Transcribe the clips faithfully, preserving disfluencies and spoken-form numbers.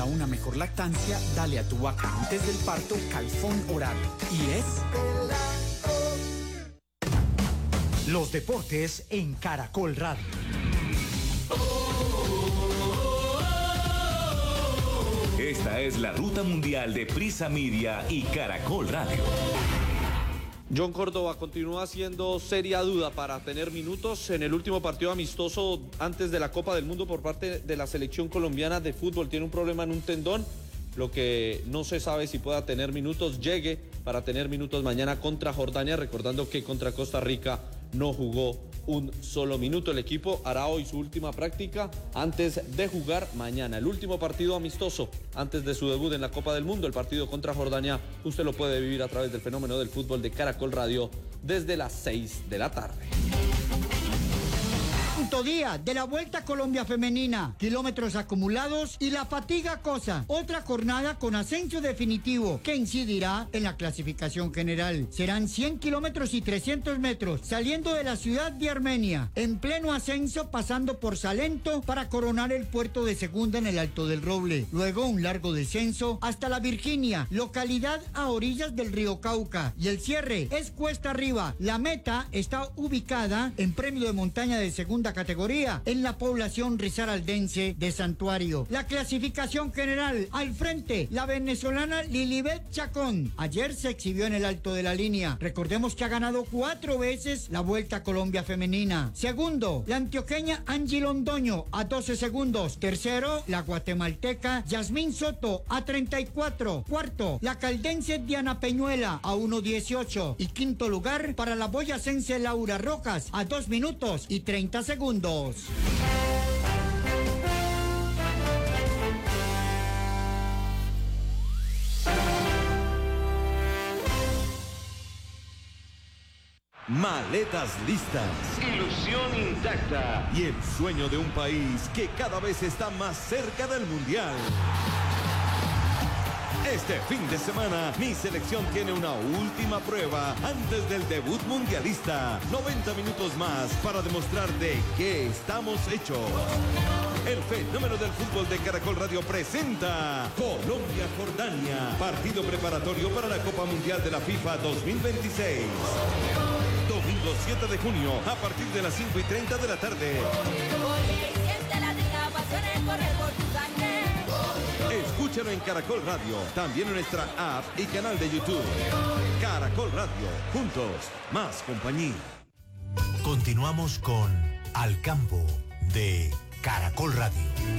Para una mejor lactancia, dale a tu vaca antes del parto Calfón Oral. Y es... Los deportes en Caracol Radio. Esta es la ruta mundial de Prisa Media y Caracol Radio. John Córdoba continúa siendo seria duda para tener minutos en el último partido amistoso antes de la Copa del Mundo por parte de la selección colombiana de fútbol. Tiene un problema en un tendón, lo que no se sabe si pueda tener minutos, llegue para tener minutos mañana contra Jordania, recordando que contra Costa Rica no jugó un solo minuto. El equipo hará hoy su última práctica antes de jugar mañana. El último partido amistoso antes de su debut en la Copa del Mundo, el partido contra Jordania, usted lo puede vivir a través del fenómeno del fútbol de Caracol Radio desde las seis de la tarde. Quinto día de la Vuelta a Colombia Femenina, kilómetros acumulados y la fatiga cosa. Otra jornada con ascenso definitivo que incidirá en la clasificación general. Serán cien kilómetros y trescientos metros, saliendo de la ciudad de Armenia, en pleno ascenso, pasando por Salento para coronar el puerto de Segunda en el Alto del Roble. Luego un largo descenso hasta la Virginia, localidad a orillas del río Cauca. Y el cierre es cuesta arriba. La meta está ubicada en premio de montaña de segunda categoría en la población risaraldense de Santuario. La clasificación general: al frente la venezolana Lilibet Chacón. Ayer se exhibió en el alto de la línea. Recordemos que ha ganado cuatro veces la Vuelta a Colombia Femenina. Segundo, la antioqueña Angie Londoño a doce segundos. Tercero, la guatemalteca Yasmín Soto a treinta y cuatro. Cuarto, la caldense Diana Peñuela a uno dieciocho. Y quinto lugar para la boyacense Laura Rojas a dos minutos y treinta segundos. Maletas listas, Ilusión intacta. y el sueño de un país que cada vez está más cerca del Mundial. Este fin de semana, mi selección tiene una última prueba antes del debut mundialista. noventa minutos más para demostrar de qué estamos hechos. El fenómeno del fútbol de Caracol Radio presenta Colombia-Jordania, partido preparatorio para la Copa Mundial de la FIFA dos mil veintiséis. Domingo siete de junio, a partir de las cinco y treinta de la tarde. Escúchalo en Caracol Radio, también en nuestra app y canal de YouTube. Caracol Radio, juntos, más compañía. Continuamos con Al Campo de Caracol Radio.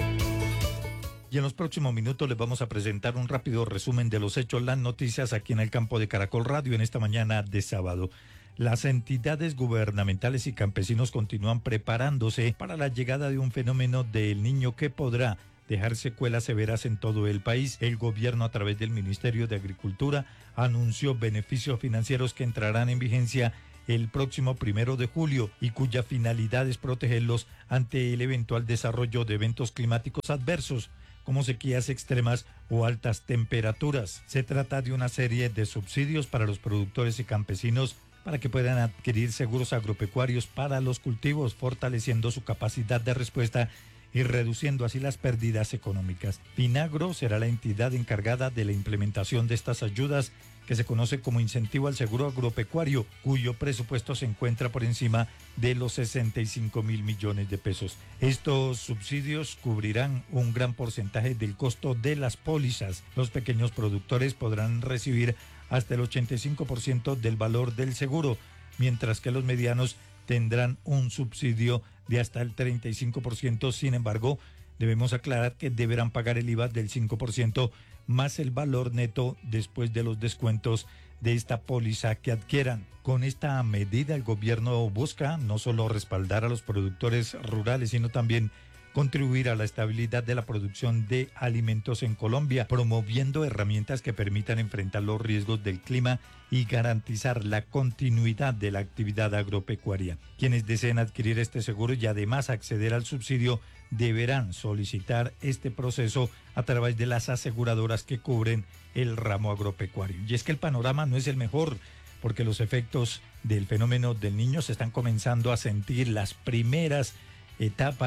Y en los próximos minutos les vamos a presentar un rápido resumen de los hechos, las noticias aquí en el campo de Caracol Radio en esta mañana de sábado. Las entidades gubernamentales y campesinos continúan preparándose para la llegada de un fenómeno del Niño que podrá dejar secuelas severas en todo el país. El gobierno, a través del Ministerio de Agricultura, anunció beneficios financieros que entrarán en vigencia el próximo primero de julio y cuya finalidad es protegerlos ante el eventual desarrollo de eventos climáticos adversos, como sequías extremas o altas temperaturas. Se trata de una serie de subsidios para los productores y campesinos para que puedan adquirir seguros agropecuarios para los cultivos, fortaleciendo su capacidad de respuesta y reduciendo así las pérdidas económicas. Finagro será la entidad encargada de la implementación de estas ayudas, que se conoce como incentivo al seguro agropecuario, cuyo presupuesto se encuentra por encima de los sesenta y cinco mil millones de pesos. Estos subsidios cubrirán un gran porcentaje del costo de las pólizas. Los pequeños productores podrán recibir hasta el ochenta y cinco por ciento del valor del seguro, mientras que los medianos tendrán un subsidio de hasta el treinta y cinco por ciento. Sin embargo, debemos aclarar que deberán pagar el I V A del cinco por ciento más el valor neto después de los descuentos de esta póliza que adquieran. Con esta medida, el gobierno busca no solo respaldar a los productores rurales, sino también contribuir a la estabilidad de la producción de alimentos en Colombia, promoviendo herramientas que permitan enfrentar los riesgos del clima y garantizar la continuidad de la actividad agropecuaria. Quienes deseen adquirir este seguro y además acceder al subsidio deberán solicitar este proceso a través de las aseguradoras que cubren el ramo agropecuario. Y es que el panorama no es el mejor, porque los efectos del fenómeno del Niño se están comenzando a sentir. Las primeras etapas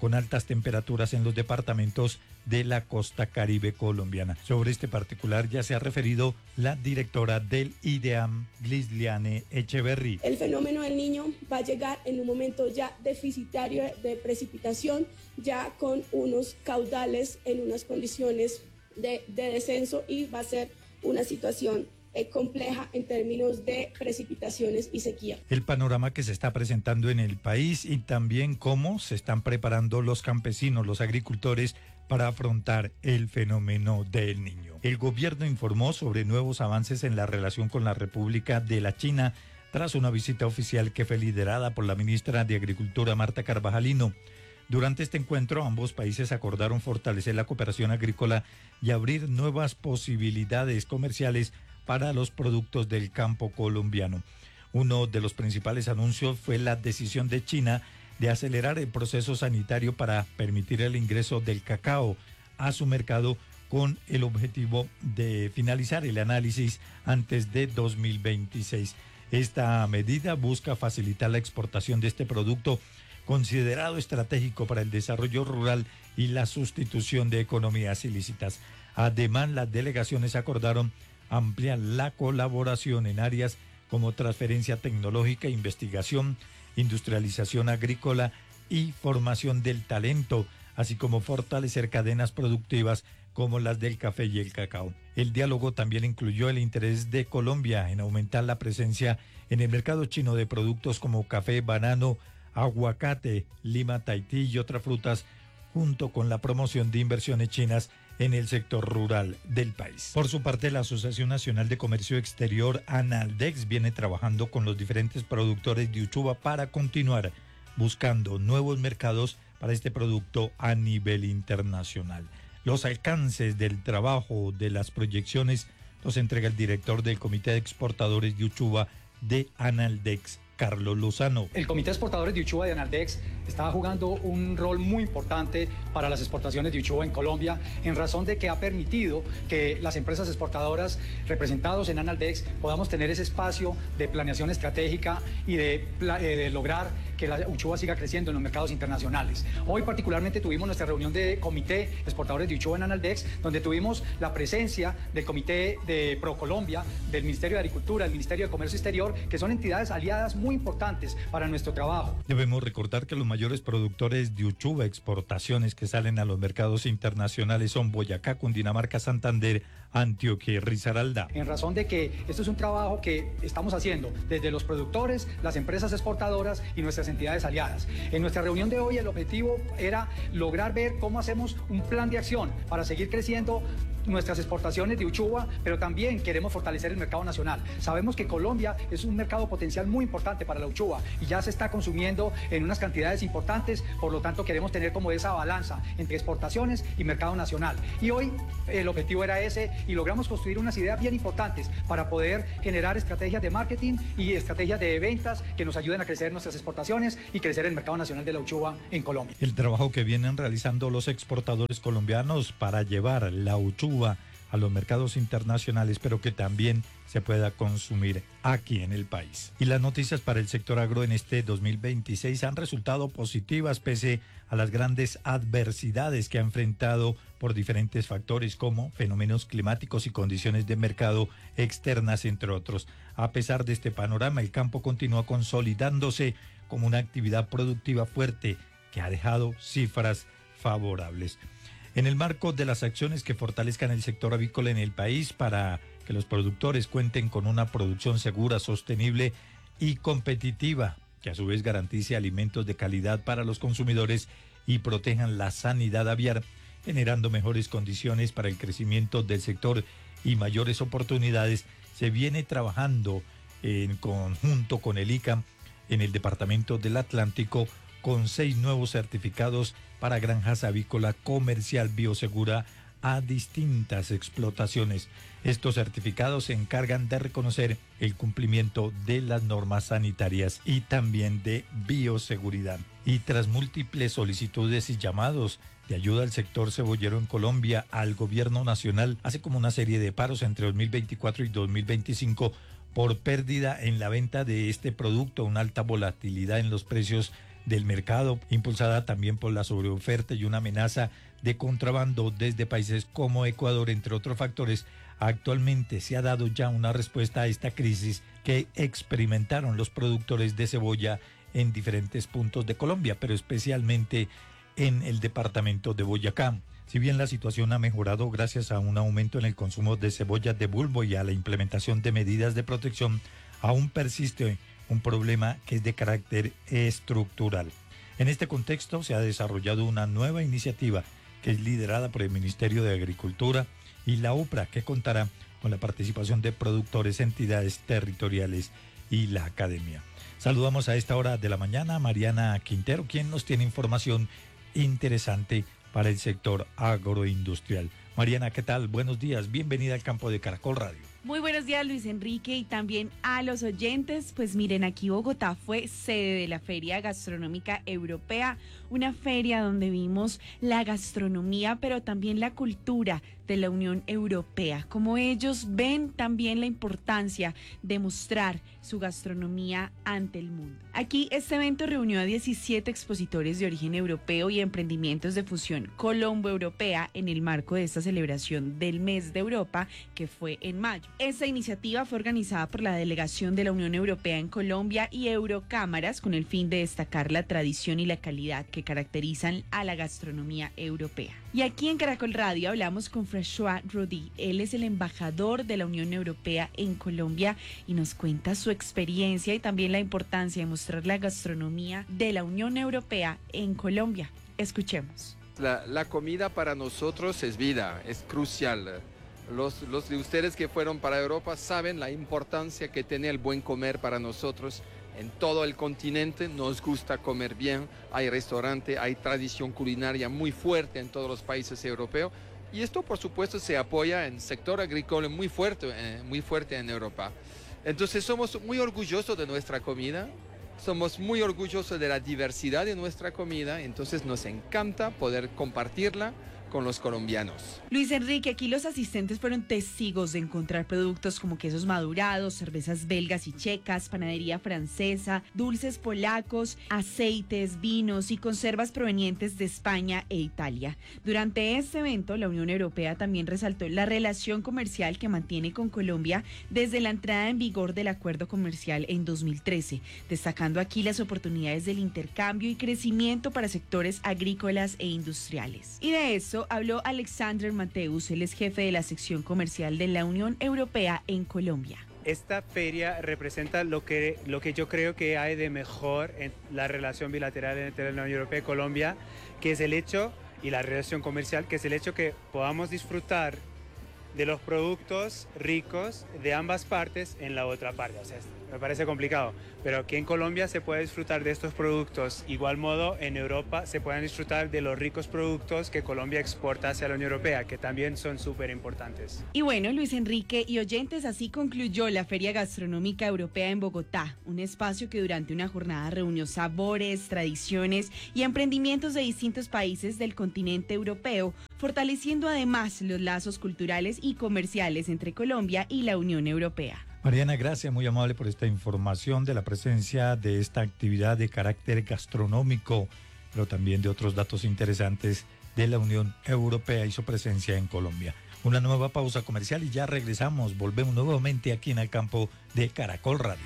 con altas temperaturas en los departamentos de la costa caribe colombiana. Sobre este particular ya se ha referido la directora del IDEAM, Glisliane Echeverry. El fenómeno del Niño va a llegar en un momento ya deficitario de precipitación, ya con unos caudales en unas condiciones de, de descenso, y va a ser una situación eh, compleja en términos de precipitaciones y sequía. El panorama que se está presentando en el país y también cómo se están preparando los campesinos, los agricultores para afrontar el fenómeno del Niño. El gobierno informó sobre nuevos avances en la relación con la República de la China tras una visita oficial que fue liderada por la ministra de Agricultura Marta Carvajalino. Durante este encuentro, ambos países acordaron fortalecer la cooperación agrícola y abrir nuevas posibilidades comerciales para los productos del campo colombiano. Uno de los principales anuncios fue la decisión de China de acelerar el proceso sanitario para permitir el ingreso del cacao a su mercado, con el objetivo de finalizar el análisis antes de dos mil veintiséis. Esta medida busca facilitar la exportación de este producto, considerado estratégico para el desarrollo rural y la sustitución de economías ilícitas. Además, las delegaciones acordaron ampliar la colaboración en áreas como transferencia tecnológica, investigación, industrialización agrícola y formación del talento, así como fortalecer cadenas productivas como las del café y el cacao. El diálogo también incluyó el interés de Colombia en aumentar la presencia en el mercado chino de productos como café, banano, aguacate, lima, tahití y otras frutas, junto con la promoción de inversiones chinas en el sector rural del país. Por su parte, la Asociación Nacional de Comercio Exterior, ANALDEX, viene trabajando con los diferentes productores de Uchuva para continuar buscando nuevos mercados para este producto a nivel internacional. Los alcances del trabajo de las proyecciones los entrega el director del Comité de Exportadores de Uchuva de ANALDEX, Carlos Lozano. El Comité de Exportadores de Uchuva de ANALDEX está jugando un rol muy importante para las exportaciones de Uchuva en Colombia, en razón de que ha permitido que las empresas exportadoras representados en ANALDEX podamos tener ese espacio de planeación estratégica y de, de lograr que la Uchuva siga creciendo en los mercados internacionales. Hoy particularmente tuvimos nuestra reunión de Comité de Exportadores de Uchuva en ANALDEX, donde tuvimos la presencia del Comité de ProColombia, del Ministerio de Agricultura, del Ministerio de Comercio Exterior, que son entidades aliadas muy importantes para nuestro trabajo. Debemos recordar que los mayores productores de Uchuva exportaciones que salen a los mercados internacionales son Boyacá, Cundinamarca, Santander, Antioquia y Risaralda. En razón de que esto es un trabajo que estamos haciendo desde los productores, las empresas exportadoras y nuestras entidades aliadas. En nuestra reunión de hoy el objetivo era lograr ver cómo hacemos un plan de acción para seguir creciendo nuestras exportaciones de Uchuva, pero también queremos fortalecer el mercado nacional. Sabemos que Colombia es un mercado potencial muy importante para la Uchuva y ya se está consumiendo en unas cantidades importantes, por lo tanto queremos tener como esa balanza entre exportaciones y mercado nacional. Y hoy el objetivo era ese y logramos construir unas ideas bien importantes para poder generar estrategias de marketing y estrategias de ventas que nos ayuden a crecer nuestras exportaciones y crecer el mercado nacional de la Uchuva en Colombia. El trabajo que vienen realizando los exportadores colombianos para llevar la Uchuva a los mercados internacionales, pero que también se pueda consumir aquí en el país. Y las noticias para el sector agro en este dos mil veintiséis han resultado positivas pese a las grandes adversidades que ha enfrentado por diferentes factores como fenómenos climáticos y condiciones de mercado externas, entre otros. A pesar de este panorama, el campo continúa consolidándose como una actividad productiva fuerte que ha dejado cifras favorables. En el marco de las acciones que fortalezcan el sector avícola en el país para que los productores cuenten con una producción segura, sostenible y competitiva, que a su vez garantice alimentos de calidad para los consumidores y protejan la sanidad aviar, generando mejores condiciones para el crecimiento del sector y mayores oportunidades, se viene trabajando en conjunto con el ICAM en el Departamento del Atlántico con seis nuevos certificados para granjas avícola comercial biosegura a distintas explotaciones. Estos certificados se encargan de reconocer el cumplimiento de las normas sanitarias y también de bioseguridad. Y tras múltiples solicitudes y llamados de ayuda al sector cebollero en Colombia al gobierno nacional, hace como una serie de paros entre dos mil veinticuatro y dos mil veinticinco por pérdida en la venta de este producto, una alta volatilidad en los precios del mercado, impulsada también por la sobreoferta y una amenaza de contrabando desde países como Ecuador, entre otros factores. Actualmente se ha dado ya una respuesta a esta crisis que experimentaron los productores de cebolla en diferentes puntos de Colombia, pero especialmente en el departamento de Boyacá. Si bien la situación ha mejorado gracias a un aumento en el consumo de cebolla de bulbo y a la implementación de medidas de protección, aún persiste un problema que es de carácter estructural. En este contexto se ha desarrollado una nueva iniciativa que es liderada por el Ministerio de Agricultura y la UPRA, que contará con la participación de productores, entidades territoriales y la academia. Saludamos a esta hora de la mañana a Mariana Quintero, quien nos tiene información interesante para el sector agroindustrial. Mariana, ¿qué tal? Buenos días, bienvenida al campo de Caracol Radio. Muy buenos días, Luis Enrique, y también a los oyentes. Pues miren, aquí Bogotá fue sede de la Feria Gastronómica Europea, una feria donde vimos la gastronomía, pero también la cultura de la Unión Europea, como ellos ven también la importancia de mostrar su gastronomía ante el mundo. Aquí este evento reunió a diecisiete expositores de origen europeo y emprendimientos de fusión colombo-europea en el marco de esta celebración del mes de Europa, que fue en mayo. Esta iniciativa fue organizada por la delegación de la Unión Europea en Colombia y Eurocámaras con el fin de destacar la tradición y la calidad que caracterizan a la gastronomía europea. Y aquí en Caracol Radio hablamos con François Rodi. Él es el embajador de la Unión Europea en Colombia y nos cuenta su experiencia y también la importancia de mostrar la gastronomía de la Unión Europea en Colombia. Escuchemos. La, la comida para nosotros es vida, es crucial. Los, los de ustedes que fueron para Europa saben la importancia que tiene el buen comer para nosotros. En todo el continente nos gusta comer bien, hay restaurante, hay tradición culinaria muy fuerte en todos los países europeos y esto por supuesto se apoya en el sector agrícola muy fuerte, eh, muy fuerte en Europa. Entonces somos muy orgullosos de nuestra comida, somos muy orgullosos de la diversidad de nuestra comida, entonces nos encanta poder compartirla con los colombianos. Luis Enrique, aquí los asistentes fueron testigos de encontrar productos como quesos madurados, cervezas belgas y checas, panadería francesa, dulces polacos, aceites, vinos y conservas provenientes de España e Italia. Durante este evento, la Unión Europea también resaltó la relación comercial que mantiene con Colombia desde la entrada en vigor del acuerdo comercial en dos mil trece, destacando aquí las oportunidades del intercambio y crecimiento para sectores agrícolas e industriales. Y de eso habló Alexander Mateus, él es jefe de la sección comercial de la Unión Europea en Colombia. Esta feria representa lo que, lo que yo creo que hay de mejor en la relación bilateral entre la Unión Europea y Colombia, que es el hecho, y la relación comercial, que es el hecho que podamos disfrutar de los productos ricos de ambas partes en la otra parte. O sea, me parece complicado, pero aquí en Colombia se puede disfrutar de estos productos. Igual modo, en Europa se pueden disfrutar de los ricos productos que Colombia exporta hacia la Unión Europea, que también son súper importantes. Y bueno, Luis Enrique y oyentes, así concluyó la Feria Gastronómica Europea en Bogotá, un espacio que durante una jornada reunió sabores, tradiciones y emprendimientos de distintos países del continente europeo, fortaleciendo además los lazos culturales y comerciales entre Colombia y la Unión Europea. Mariana, gracias, muy amable por esta información de la presencia de esta actividad de carácter gastronómico, pero también de otros datos interesantes de la Unión Europea y su presencia en Colombia. Una nueva pausa comercial y ya regresamos, volvemos nuevamente aquí en el campo de Caracol Radio.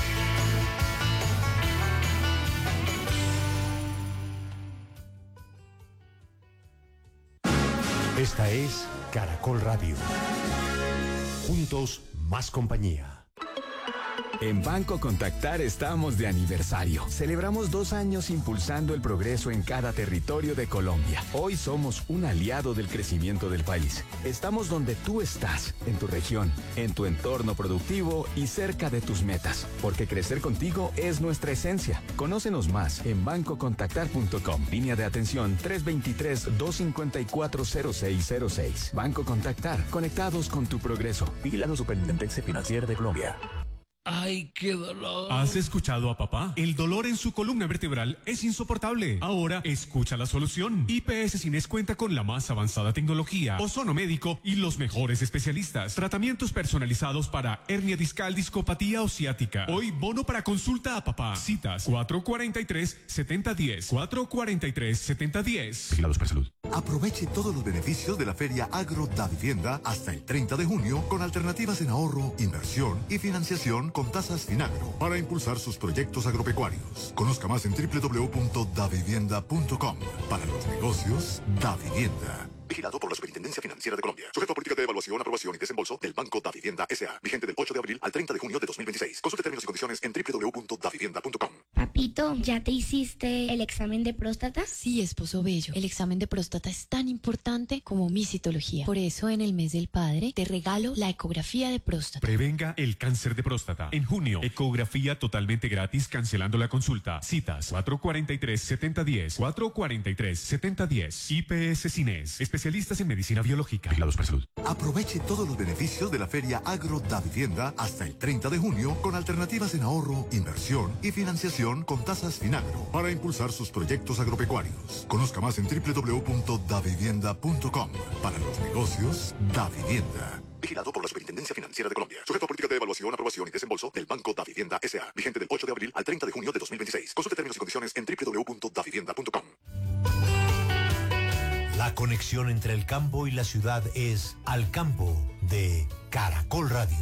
Esta es Caracol Radio. Juntos, más compañía. En Banco Contactar estamos de aniversario. Celebramos dos años impulsando el progreso en cada territorio de Colombia. Hoy somos un aliado del crecimiento del país. Estamos donde tú estás, en tu región, en tu entorno productivo y cerca de tus metas. Porque crecer contigo es nuestra esencia. Conócenos más en banco contactar punto com. Línea de atención tres dos tres, dos cinco cuatro, cero seis cero seis. Banco Contactar, conectados con tu progreso. Vigilando Superintendencia Financiera de Colombia. ¡Ay, qué dolor! ¿Has escuchado a papá? El dolor en su columna vertebral es insoportable. Ahora escucha la solución. I P S Cines cuenta con la más avanzada tecnología, ozono médico y los mejores especialistas. Tratamientos personalizados para hernia discal, discopatía o ciática. Hoy bono para consulta a papá. Citas cuatro cuatro tres, siete cero uno cero. cuatro cuatro tres, siete cero uno cero. Vigilados por salud. Aproveche todos los beneficios de la Feria Agro Da Vivienda hasta el treinta de junio con alternativas en ahorro, inversión y financiación con tasas Finagro para impulsar sus proyectos agropecuarios. Conozca más en doble u doble u doble u punto da vivienda punto com. Para los negocios, Da Vivienda. Vigilado por la Superintendencia Financiera de Colombia. Sujeto a política de evaluación, aprobación y desembolso del Banco Da Vivienda S A Vigente del ocho de abril al treinta de junio de dos mil veintiséis. Consulte términos y condiciones en doble u doble u doble u punto da vivienda punto com. Papito, ¿ya te hiciste el examen de próstata? Sí, esposo bello. El examen de próstata es tan importante como mi citología. Por eso, en el mes del padre, te regalo la ecografía de próstata. Prevenga el cáncer de próstata. En junio, ecografía totalmente gratis cancelando la consulta. Citas cuatro cuatro tres, siete cero uno cero. cuatro cuatro tres, siete cero uno cero. I P S Cines. Especialistas en medicina biológica. Vigilados por salud. Aproveche todos los beneficios de la Feria Agro Da Vivienda hasta el treinta de junio con alternativas en ahorro, inversión y financiación con tasas Finagro para impulsar sus proyectos agropecuarios. Conozca más en doble u doble u doble u punto da vivienda punto com. Para los negocios, Da Vivienda. Vigilado por la Superintendencia Financiera de Colombia. Sujeto a política de evaluación, aprobación y desembolso del Banco Da Vivienda S A Vigente del ocho de abril al treinta de junio de dos mil veintiséis. Consulte términos y condiciones en doble u doble u doble u punto da vivienda punto com. La conexión entre el campo y la ciudad es Al Campo de Caracol Radio.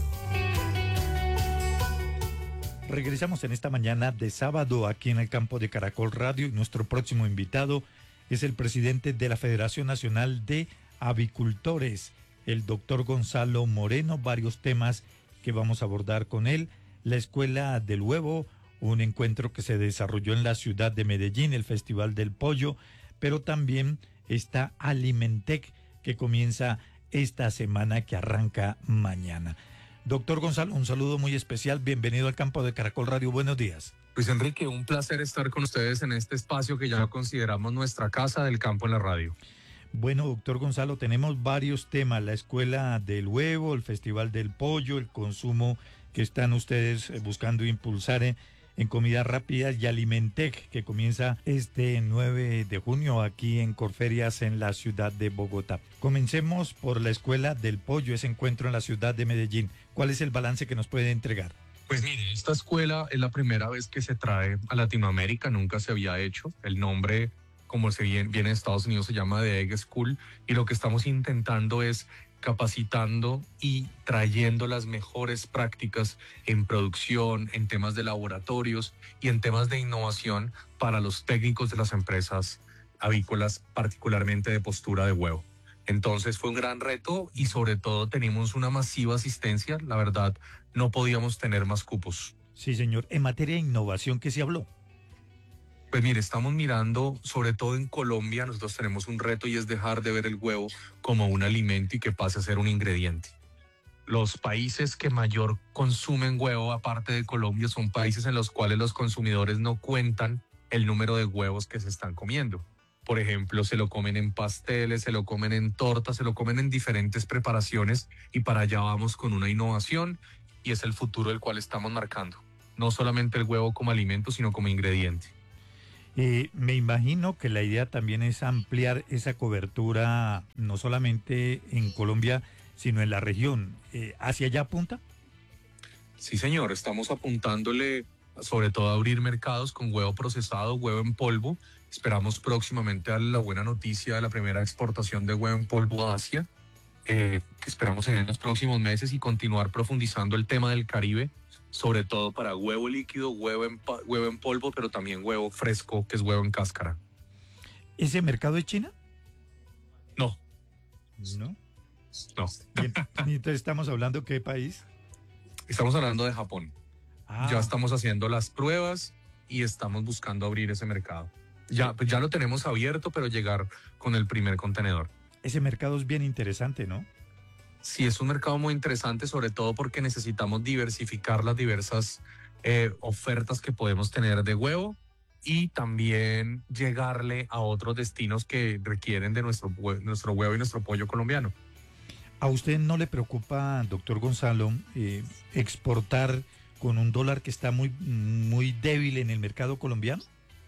Regresamos en esta mañana de sábado aquí en el campo de Caracol Radio y nuestro próximo invitado es el presidente de la Federación Nacional de Avicultores, el doctor Gonzalo Moreno. Varios temas que vamos a abordar con él. La Escuela del Huevo, un encuentro que se desarrolló en la ciudad de Medellín, el Festival del Pollo, pero también está Alimentec, que comienza esta semana, que arranca mañana. Doctor Gonzalo, un saludo muy especial. Bienvenido al campo de Caracol Radio. Buenos días. Luis Enrique, un placer estar con ustedes en este espacio que ya consideramos nuestra casa del campo en la radio. Bueno, doctor Gonzalo, tenemos varios temas: la Escuela del Huevo, el Festival del Pollo, el consumo que están ustedes buscando impulsar en, en comidas rápidas, y Alimentec, que comienza este nueve de junio aquí en Corferias, en la ciudad de Bogotá. Comencemos por la Escuela del Pollo, ese encuentro en la ciudad de Medellín. ¿Cuál es el balance que nos puede entregar? Pues mire, esta escuela es la primera vez que se trae a Latinoamérica, nunca se había hecho. El nombre, como se viene, viene de Estados Unidos, se llama The Egg School, y lo que estamos intentando es capacitando y trayendo las mejores prácticas en producción, en temas de laboratorios y en temas de innovación para los técnicos de las empresas avícolas, particularmente de postura de huevo. Entonces fue un gran reto y sobre todo tenemos una masiva asistencia. La verdad, no podíamos tener más cupos. Sí, señor. En materia de innovación, ¿qué se habló? Pues mire, estamos mirando, sobre todo en Colombia, nosotros tenemos un reto y es dejar de ver el huevo como un alimento y que pase a ser un ingrediente. Los países que mayor consumen huevo, aparte de Colombia, son países en los cuales los consumidores no cuentan el número de huevos que se están comiendo. Por ejemplo, se lo comen en pasteles, se lo comen en tortas, se lo comen en diferentes preparaciones, y para allá vamos con una innovación y es el futuro del cual estamos marcando. No solamente el huevo como alimento, sino como ingrediente. Eh, me imagino que la idea también es ampliar esa cobertura, no solamente en Colombia, sino en la región. Eh, ¿Hacia allá apunta? Sí, señor. Estamos apuntándole sobre todo a abrir mercados con huevo procesado, huevo en polvo. Esperamos próximamente darle la buena noticia de la primera exportación de huevo en polvo a Asia, eh, que esperamos en los próximos meses, y continuar profundizando el tema del Caribe, sobre todo para huevo líquido, huevo en, huevo en polvo, pero también huevo fresco, que es huevo en cáscara. ¿Ese mercado es China? No. ¿No? No. Bien. Entonces, ¿estamos hablando qué país? Estamos hablando de Japón. Ah. Ya estamos haciendo las pruebas y estamos buscando abrir ese mercado. Ya, pues ya lo tenemos abierto, pero llegar con el primer contenedor. Ese mercado es bien interesante, ¿no? Sí, es un mercado muy interesante, sobre todo porque necesitamos diversificar las diversas eh, ofertas que podemos tener de huevo y también llegarle a otros destinos que requieren de nuestro, nuestro huevo y nuestro pollo colombiano. ¿A usted no le preocupa, doctor Gonzalo, eh, exportar con un dólar que está muy, muy débil en el mercado colombiano?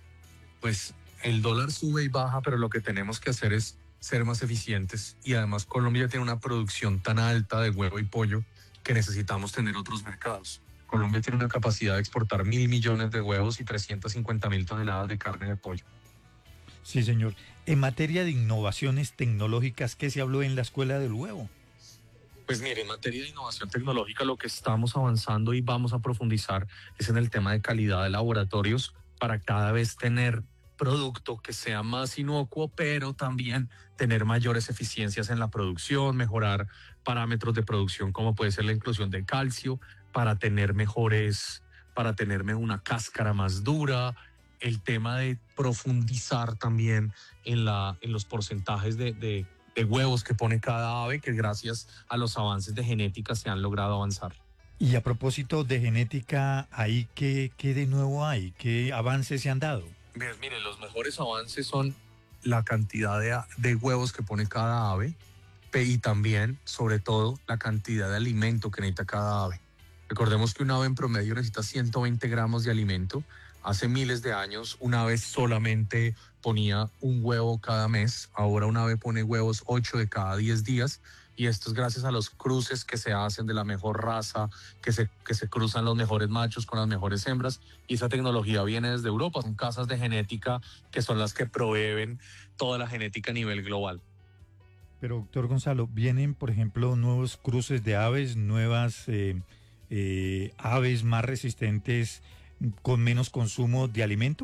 Pues el dólar sube y baja, pero lo que tenemos que hacer es ser más eficientes, y además Colombia tiene una producción tan alta de huevo y pollo que necesitamos tener otros mercados. Colombia tiene una capacidad de exportar mil millones de huevos y trescientas cincuenta mil toneladas de carne de pollo. Sí, señor. En materia de innovaciones tecnológicas, ¿qué se habló en la Escuela del Huevo? Pues mire, en materia de innovación tecnológica lo que estamos avanzando y vamos a profundizar es en el tema de calidad de laboratorios para cada vez tener producto que sea más inocuo, pero también tener mayores eficiencias en la producción, mejorar parámetros de producción como puede ser la inclusión de calcio, para tener mejores, para tener una cáscara más dura, el tema de profundizar también en, la, en los porcentajes de, de, de huevos que pone cada ave, que gracias a los avances de genética se han logrado avanzar. Y a propósito de genética, ¿ahí qué, qué de nuevo hay? ¿Qué avances se han dado? Pues miren, los mejores avances son la cantidad de, de huevos que pone cada ave y también, sobre todo, la cantidad de alimento que necesita cada ave. Recordemos que un ave en promedio necesita ciento veinte gramos de alimento. Hace miles de años una ave solamente ponía un huevo cada mes. Ahora una ave pone huevos ocho de cada diez días. Y esto es gracias a los cruces que se hacen de la mejor raza, que se, que se cruzan los mejores machos con las mejores hembras. Y esa tecnología viene desde Europa. Son casas de genética que son las que proveen toda la genética a nivel global. Pero, doctor Gonzalo, ¿vienen, por ejemplo, nuevos cruces de aves, nuevas eh, eh, aves más resistentes con menos consumo de alimento?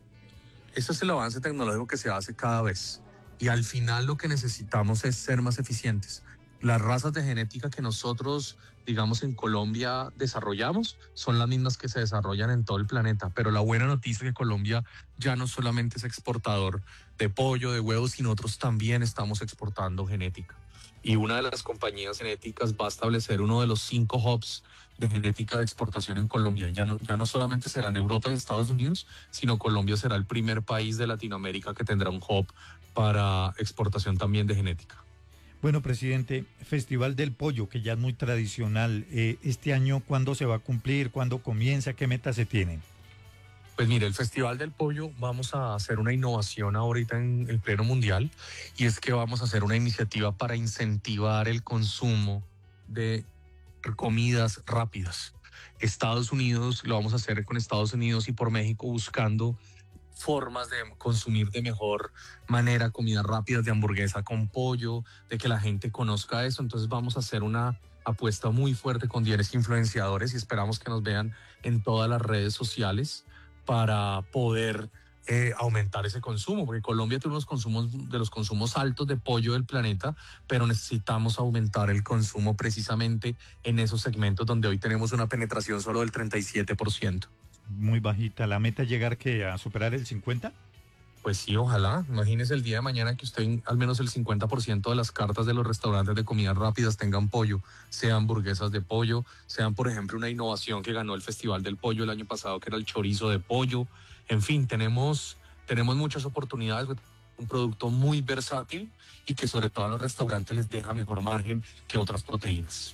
Ese es el avance tecnológico que se hace cada vez. Y al final lo que necesitamos es ser más eficientes. Las razas de genética que nosotros, digamos, en Colombia desarrollamos son las mismas que se desarrollan en todo el planeta. Pero la buena noticia es que Colombia ya no solamente es exportador de pollo, de huevos, sino nosotros también estamos exportando genética. Y una de las compañías genéticas va a establecer uno de los cinco hubs de genética de exportación en Colombia. Ya no, ya no solamente será en Europa y Estados Unidos, sino Colombia será el primer país de Latinoamérica que tendrá un hub para exportación también de genética. Bueno, presidente, Festival del Pollo, que ya es muy tradicional, eh, este año, ¿cuándo se va a cumplir? ¿Cuándo comienza? ¿Qué metas se tienen? Pues mire, el Festival del Pollo vamos a hacer una innovación ahorita en el pleno mundial, y es que vamos a hacer una iniciativa para incentivar el consumo de comidas rápidas. Estados Unidos, lo vamos a hacer con Estados Unidos y por México, buscando formas de consumir de mejor manera comidas rápidas de hamburguesa con pollo, de que la gente conozca eso. Entonces vamos a hacer una apuesta muy fuerte con diez influenciadores y esperamos que nos vean en todas las redes sociales para poder eh, aumentar ese consumo, porque Colombia tiene unos consumos de los consumos altos de pollo del planeta, pero necesitamos aumentar el consumo precisamente en esos segmentos donde hoy tenemos una penetración solo del treinta y siete por ciento. Muy bajita. ¿La meta es llegar que a superar el cincuenta? Pues sí, ojalá. Imagínese el día de mañana que usted al menos el cincuenta por ciento de las cartas de los restaurantes de comidas rápidas tengan pollo, sean hamburguesas de pollo, sean, por ejemplo, una innovación que ganó el Festival del Pollo el año pasado, que era el chorizo de pollo. En fin, tenemos, tenemos muchas oportunidades, un producto muy versátil y que sobre todo a los restaurantes les deja mejor margen que otras proteínas.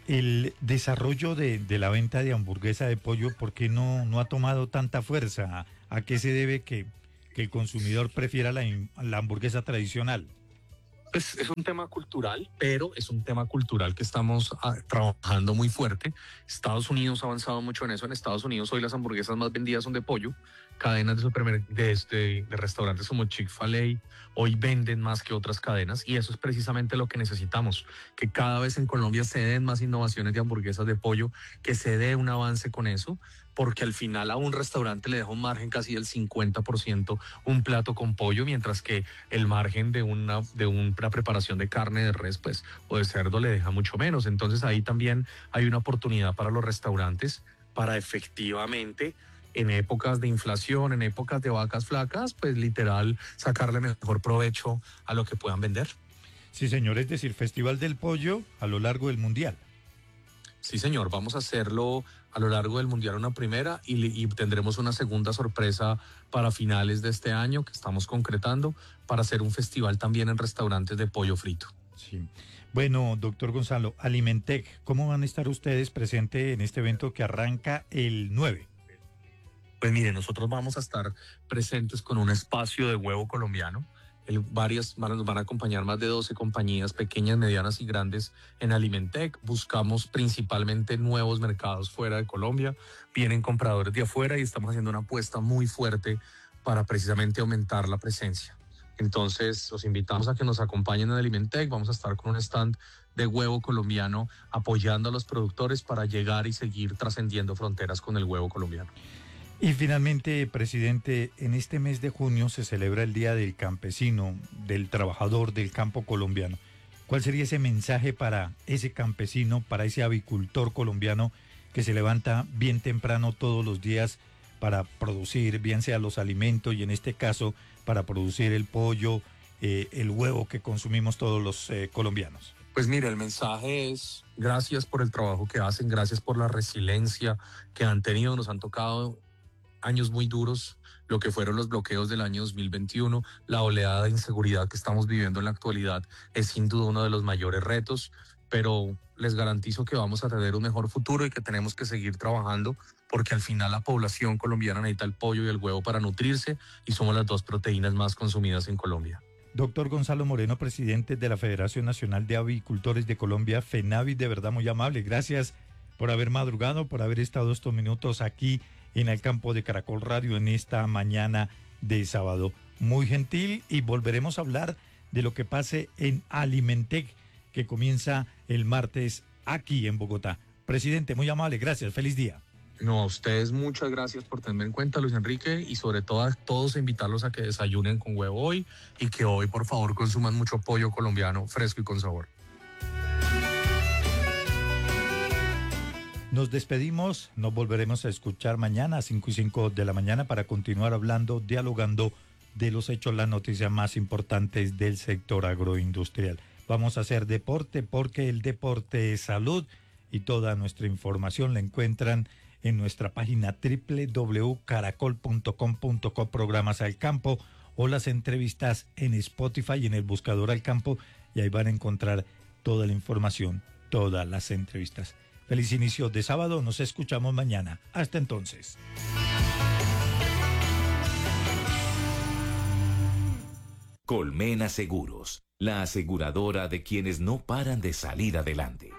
El desarrollo de, de la venta de hamburguesa de pollo, ¿por qué no, no ha tomado tanta fuerza? ¿A, a qué se debe que, que el consumidor prefiera la, la hamburguesa tradicional? Pues es un tema cultural, pero es un tema cultural que estamos a, trabajando muy fuerte. Estados Unidos ha avanzado mucho en eso. En Estados Unidos hoy las hamburguesas más vendidas son de pollo. Cadenas de, supermer- de, de, de restaurantes como Chick-fil-A hoy venden más que otras cadenas, y eso es precisamente lo que necesitamos, que cada vez en Colombia se den más innovaciones de hamburguesas de pollo, que se dé un avance con eso, porque al final a un restaurante le deja un margen casi del cincuenta por ciento un plato con pollo, mientras que el margen de una, de una preparación de carne de res pues, o de cerdo le deja mucho menos. Entonces ahí también hay una oportunidad para los restaurantes para efectivamente, en épocas de inflación, en épocas de vacas flacas, pues literal sacarle mejor provecho a lo que puedan vender. Sí, señor, es decir, Festival del Pollo a lo largo del Mundial. Sí, señor, vamos a hacerlo a lo largo del Mundial una primera y, y tendremos una segunda sorpresa para finales de este año que estamos concretando para hacer un festival también en restaurantes de pollo frito. Sí. Bueno, doctor Gonzalo, Alimentec, ¿cómo van a estar ustedes presentes en este evento que arranca el nueve? Pues mire, nosotros vamos a estar presentes con un espacio de huevo colombiano. El, varias van, nos van a acompañar más de doce compañías pequeñas, medianas y grandes en Alimentec. Buscamos principalmente nuevos mercados fuera de Colombia. Vienen compradores de afuera y estamos haciendo una apuesta muy fuerte para precisamente aumentar la presencia. Entonces, los invitamos a que nos acompañen en Alimentec. Vamos a estar con un stand de huevo colombiano apoyando a los productores para llegar y seguir trascendiendo fronteras con el huevo colombiano. Y finalmente, presidente, en este mes de junio se celebra el Día del Campesino, del Trabajador del Campo Colombiano. ¿Cuál sería ese mensaje para ese campesino, para ese avicultor colombiano que se levanta bien temprano todos los días para producir, bien sea los alimentos y en este caso para producir el pollo, eh, el huevo que consumimos todos los eh, colombianos? Pues mire, el mensaje es gracias por el trabajo que hacen, gracias por la resiliencia que han tenido, nos han tocado años muy duros, lo que fueron los bloqueos del año dos mil veintiuno, la oleada de inseguridad que estamos viviendo en la actualidad es sin duda uno de los mayores retos, pero les garantizo que vamos a tener un mejor futuro y que tenemos que seguir trabajando porque al final la población colombiana necesita el pollo y el huevo para nutrirse y somos las dos proteínas más consumidas en Colombia. Doctor Gonzalo Moreno, presidente de la Federación Nacional de Avicultores de Colombia, FENAVI, de verdad muy amable. Gracias por haber madrugado, por haber estado estos minutos aquí en el campo de Caracol Radio en esta mañana de sábado. Muy gentil y volveremos a hablar de lo que pase en Alimentec, que comienza el martes aquí en Bogotá. Presidente, muy amable, gracias, feliz día. No, a ustedes muchas gracias por tenerme en cuenta, Luis Enrique, y sobre todo a todos invitarlos a que desayunen con huevo hoy y que hoy, por favor, consuman mucho pollo colombiano fresco y con sabor. Nos despedimos, nos volveremos a escuchar mañana a cinco y cinco de la mañana para continuar hablando, dialogando de los hechos, las noticias más importantes del sector agroindustrial. Vamos a hacer deporte porque el deporte es salud y toda nuestra información la encuentran en nuestra página doble u doble u doble u punto caracol punto com punto co, programas al campo, o las entrevistas en Spotify y en el buscador al campo, y ahí van a encontrar toda la información, todas las entrevistas. Feliz inicio de sábado, nos escuchamos mañana. Hasta entonces. Colmena Seguros, la aseguradora de quienes no paran de salir adelante.